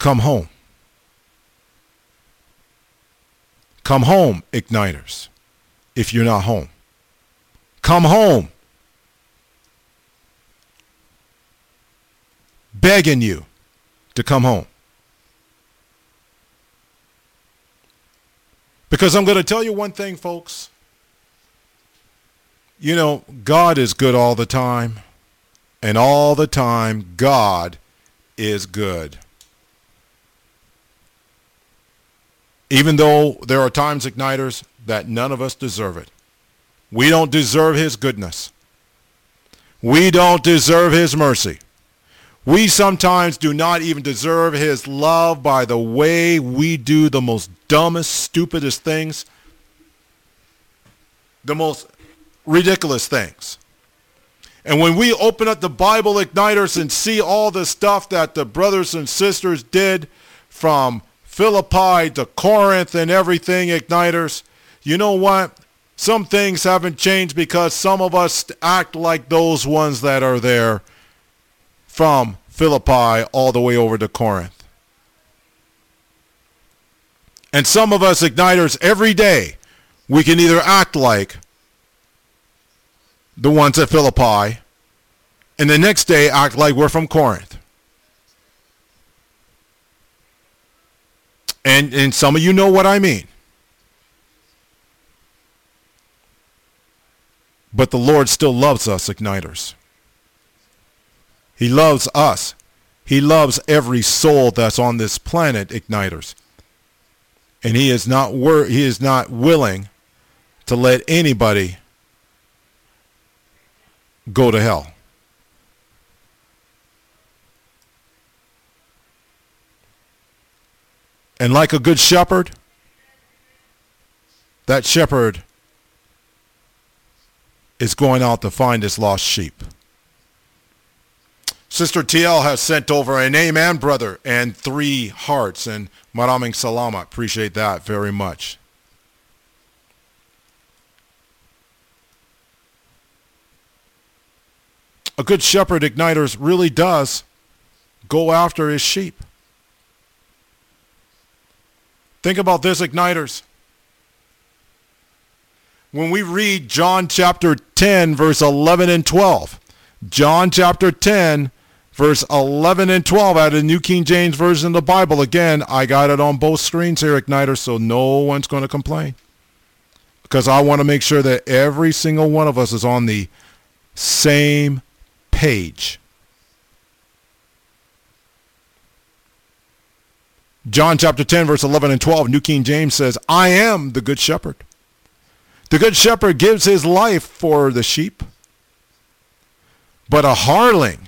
come home. Come home, igniters, if you're not home. Come home. Begging you to come home. Because I'm going to tell you one thing, folks. You know, God is good all the time. And all the time, God is good. Even though there are times, igniters, that none of us deserve it. We don't deserve his goodness. We don't deserve his mercy. We sometimes do not even deserve his love by the way we do the most dumbest, stupidest things, the most ridiculous things. And when we open up the Bible, igniters, and see all the stuff that the brothers and sisters did from Philippi to Corinth and everything, igniters, you know what? Some things haven't changed because some of us act like those ones that are there from Philippi all the way over to Corinth. And some of us, igniters, every day, we can either act like the ones at Philippi, and the next day act like we're from Corinth. And some of you know what I mean. But the Lord still loves us, igniters. He loves us. He loves every soul that's on this planet, igniters. And he is not willing to let anybody go to hell. And like a good shepherd, that shepherd is going out to find his lost sheep. Sister TL has sent over an amen, brother, and 3 hearts. And maraming salamat. Appreciate that very much. A good shepherd, igniters, really does go after his sheep. Think about this, igniters. When we read John chapter 10, verse 11 and 12, John chapter 10, verse 11 and 12 out of the New King James Version of the Bible. Again, I got it on both screens here, igniters, so no one's going to complain. Because I want to make sure that every single one of us is on the same page. John chapter 10, verse 11 and 12, New King James says, I am the good shepherd. The good shepherd gives his life for the sheep. But a hireling,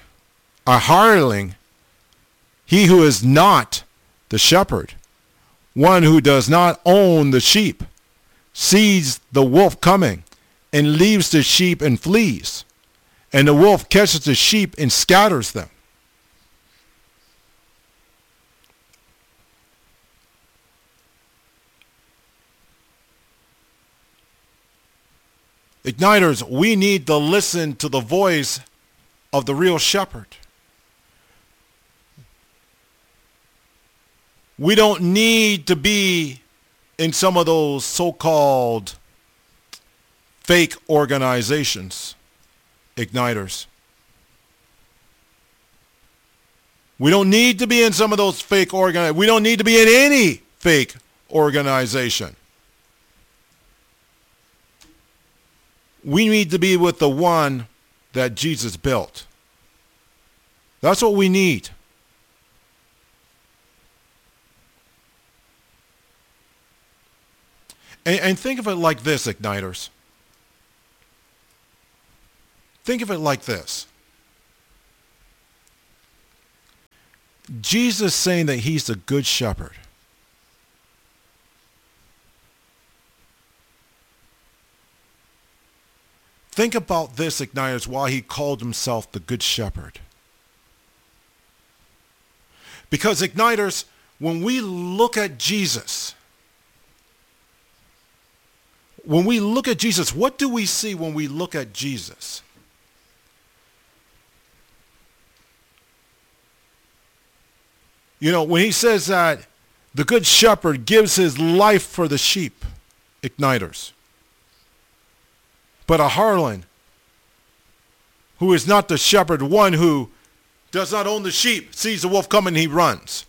he who is not the shepherd, one who does not own the sheep, sees the wolf coming and leaves the sheep and flees. And the wolf catches the sheep and scatters them. Igniters, we need to listen to the voice of the real shepherd. We don't need to be in some of those so-called fake organizations, igniters. We don't need to be in some of those fake organizations. We don't need to be in any fake organization. We need to be with the one that Jesus built. That's what we need. And think of it like this, igniters. Think of it like this. Jesus saying that he's the good shepherd. Think about this, igniters, why he called himself the good shepherd. Because, igniters, when we look at Jesus, what do we see when we look at Jesus? You know, when he says that the good shepherd gives his life for the sheep, igniters. But a harlot, who is not the shepherd, one who does not own the sheep, sees the wolf coming, he runs.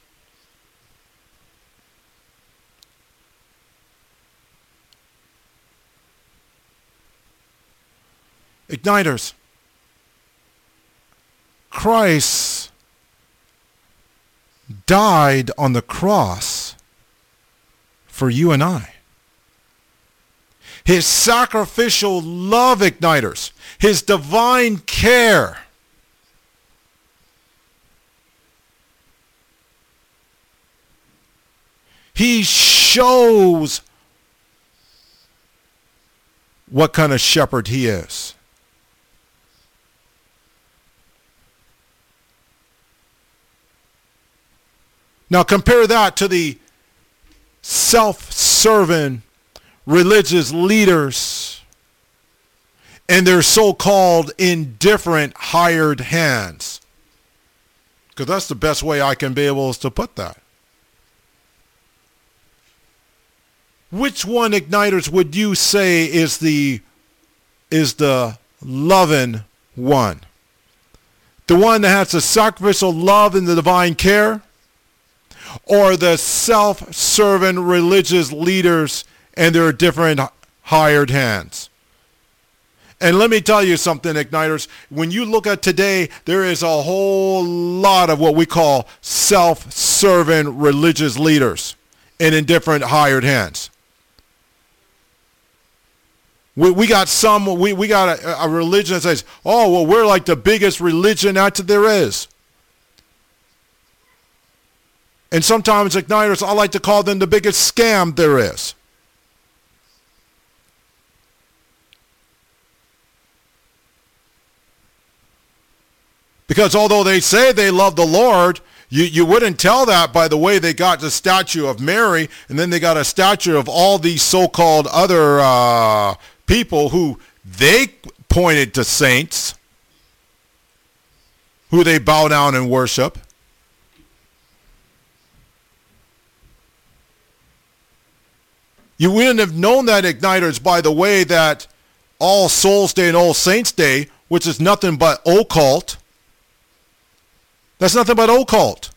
Igniters, Christ died on the cross for you and I. His sacrificial love, igniters, his divine care, he shows what kind of shepherd he is. Now compare that to the self-serving religious leaders and their so-called indifferent hired hands. Because that's the best way I can be able to put that. Which one, igniters, would you say is the loving one? The one that has the sacrificial love and the divine care? Or the self-serving religious leaders and their different hired hands? And let me tell you something, igniters. When you look at today, there is a whole lot of what we call self-serving religious leaders and in different hired hands. We got a religion that says, oh, well, we're like the biggest religion that there is. And sometimes, igniters, I like to call them the biggest scam there is. Because although they say they love the Lord, you wouldn't tell that by the way they got the statue of Mary, and then they got a statue of all these so-called other people who they pointed to saints, who they bow down and worship. You wouldn't have known that, igniters, by the way that All Souls Day and All Saints Day, which is nothing but occult. That's nothing but occult.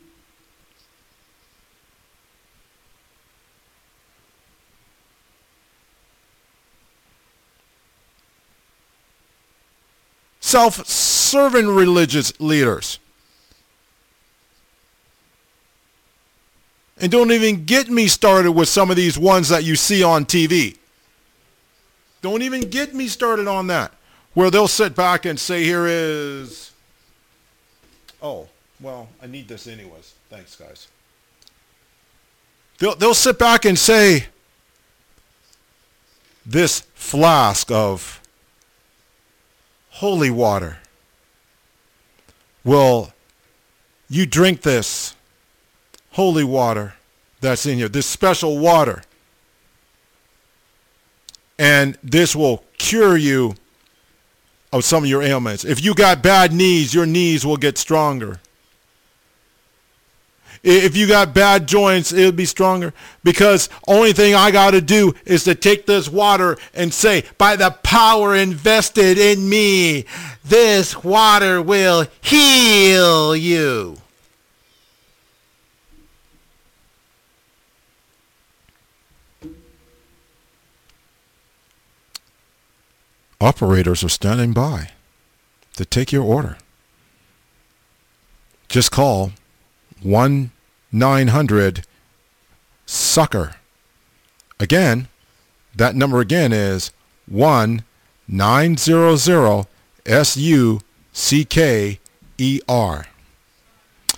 Self-serving religious leaders. And don't even get me started with some of these ones that you see on TV. Don't even get me started on that. Where they'll sit back and say, here is... Oh, well, I need this anyways. Thanks, guys. They'll sit back and say, this flask of holy water. Will you drink this holy water that's in here, this special water, and this will cure you of some of your ailments. If you got bad knees, your knees will get stronger. If you got bad joints, it'll be stronger. Because only thing I got to do is to take this water and say, by the power invested in me, this water will heal you. Operators are standing by to take your order. Just call 1-900-SUCKER. Again, that number again is 1-900-SUCKER.